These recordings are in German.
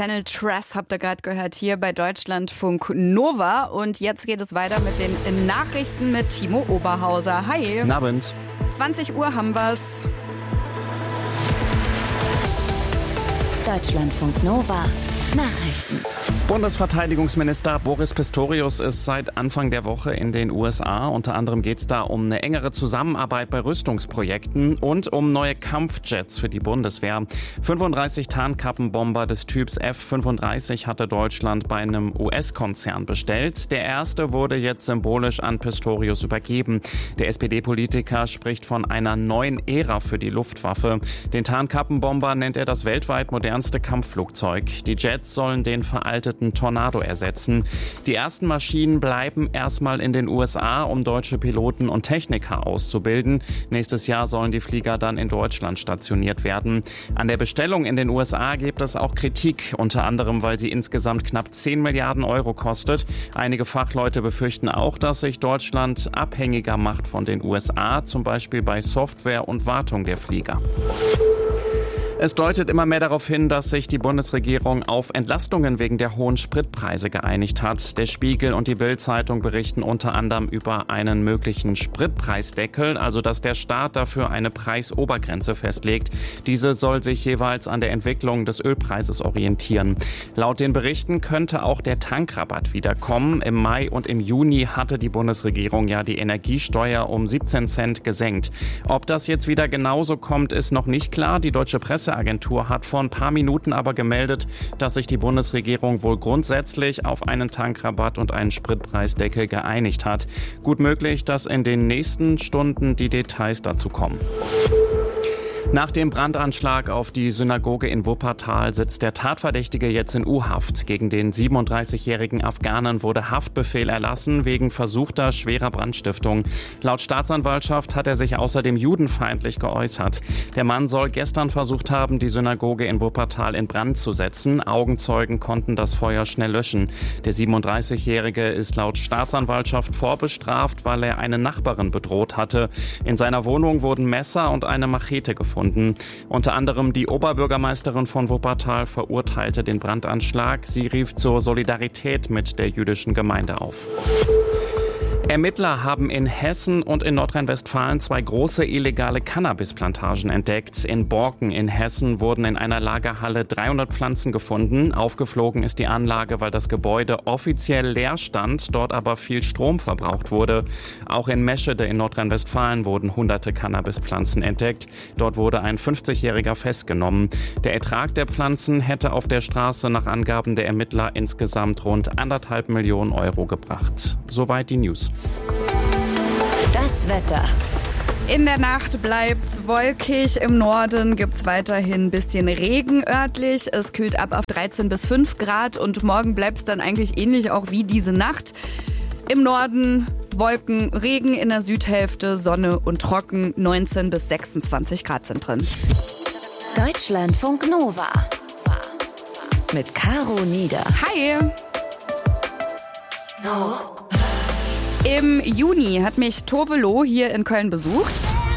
Channel Tress habt ihr gerade gehört hier bei Deutschlandfunk Nova. Und jetzt geht es weiter mit den Nachrichten mit Timo Oberhauser. Hi. Guten Abend. 20 Uhr haben wir's. Deutschlandfunk Nova. Nachrichten. Bundesverteidigungsminister Boris Pistorius ist seit Anfang der Woche in den USA. Unter anderem geht es da um eine engere Zusammenarbeit bei Rüstungsprojekten und um neue Kampfjets für die Bundeswehr. 35 Tarnkappenbomber des Typs F-35 hatte Deutschland bei einem US-Konzern bestellt. Der erste wurde jetzt symbolisch an Pistorius übergeben. Der SPD-Politiker spricht von einer neuen Ära für die Luftwaffe. Den Tarnkappenbomber nennt er das weltweit modernste Kampfflugzeug. Die Jets sollen den veralteten Tornado ersetzen. Die ersten Maschinen bleiben erstmal in den USA, um deutsche Piloten und Techniker auszubilden. Nächstes Jahr sollen die Flieger dann in Deutschland stationiert werden. An der Bestellung in den USA gibt es auch Kritik, unter anderem, weil sie insgesamt knapp 10 Milliarden Euro kostet. Einige Fachleute befürchten auch, dass sich Deutschland abhängiger macht von den USA, zum Beispiel bei Software und Wartung der Flieger. Es deutet immer mehr darauf hin, dass sich die Bundesregierung auf Entlastungen wegen der hohen Spritpreise geeinigt hat. Der Spiegel und die Bild-Zeitung berichten unter anderem über einen möglichen Spritpreisdeckel, also dass der Staat dafür eine Preisobergrenze festlegt. Diese soll sich jeweils an der Entwicklung des Ölpreises orientieren. Laut den Berichten könnte auch der Tankrabatt wiederkommen. Im Mai und im Juni hatte die Bundesregierung ja die Energiesteuer um 17 Cent gesenkt. Ob das jetzt wieder genauso kommt, ist noch nicht klar. Die Deutsche Presseagentur hat vor ein paar Minuten aber gemeldet, dass sich die Bundesregierung wohl grundsätzlich auf einen Tankrabatt und einen Spritpreisdeckel geeinigt hat. Gut möglich, dass in den nächsten Stunden die Details dazu kommen. Nach dem Brandanschlag auf die Synagoge in Wuppertal sitzt der Tatverdächtige jetzt in U-Haft. Gegen den 37-jährigen Afghanen wurde Haftbefehl erlassen wegen versuchter schwerer Brandstiftung. Laut Staatsanwaltschaft hat er sich außerdem judenfeindlich geäußert. Der Mann soll gestern versucht haben, die Synagoge in Wuppertal in Brand zu setzen. Augenzeugen konnten das Feuer schnell löschen. Der 37-jährige ist laut Staatsanwaltschaft vorbestraft, weil er eine Nachbarin bedroht hatte. In seiner Wohnung wurden Messer und eine Machete gefunden. Unter anderem die Oberbürgermeisterin von Wuppertal verurteilte den Brandanschlag. Sie rief zur Solidarität mit der jüdischen Gemeinde auf. Ermittler haben in Hessen und in Nordrhein-Westfalen 2 große illegale Cannabisplantagen entdeckt. In Borken in Hessen wurden in einer Lagerhalle 300 Pflanzen gefunden. Aufgeflogen ist die Anlage, weil das Gebäude offiziell leer stand, dort aber viel Strom verbraucht wurde. Auch in Meschede in Nordrhein-Westfalen wurden hunderte Cannabispflanzen entdeckt. Dort wurde ein 50-Jähriger festgenommen. Der Ertrag der Pflanzen hätte auf der Straße nach Angaben der Ermittler insgesamt rund 1,5 Millionen Euro gebracht. Soweit die News. Das Wetter. In der Nacht bleibt's wolkig. Im Norden gibt's weiterhin ein bisschen Regen örtlich. Es kühlt ab auf 13 bis 5 Grad und morgen bleibt's dann eigentlich ähnlich auch wie diese Nacht. Im Norden Wolken, Regen, in der Südhälfte Sonne und trocken. 19 bis 26 Grad sind drin. Deutschlandfunk Nova. Mit Caro Nieder. Hi! Im Juni hat mich Tove Lo hier in Köln besucht.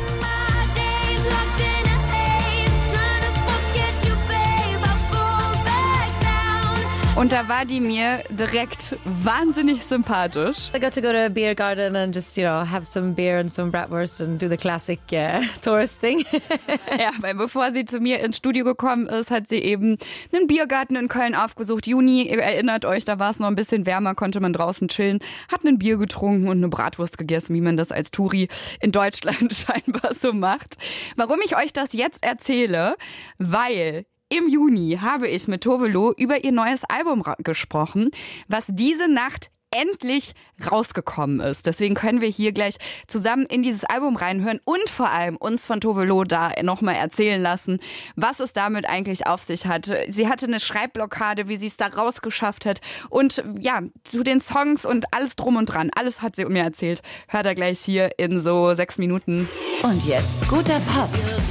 Und da war die mir direkt wahnsinnig sympathisch. I got to go to a beer garden and just, have some beer and some bratwurst and do the classic tourist thing. Ja, weil bevor sie zu mir ins Studio gekommen ist, hat sie eben einen Biergarten in Köln aufgesucht. Juni, ihr erinnert euch, da war es noch ein bisschen wärmer, konnte man draußen chillen, hat ein Bier getrunken und eine Bratwurst gegessen, wie man das als Touri in Deutschland scheinbar so macht. Warum ich euch das jetzt erzähle? Weil im Juni habe ich mit Tove Lo über ihr neues Album gesprochen, was diese Nacht endlich rausgekommen ist. Deswegen können wir hier gleich zusammen in dieses Album reinhören und vor allem uns von Tove Lo da nochmal erzählen lassen, was es damit eigentlich auf sich hat. Sie hatte eine Schreibblockade, wie sie es da rausgeschafft hat und ja, zu den Songs und alles drum und dran. Alles hat sie mir erzählt. Hört er gleich hier in so 6 Minuten. Und jetzt guter Pop.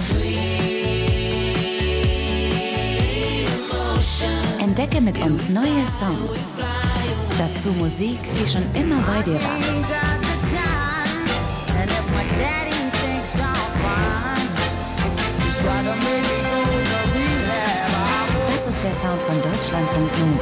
Entdecke mit uns neue Songs. Dazu Musik, die schon immer bei dir war. Das ist der Sound von Deutschlandfunk Nova.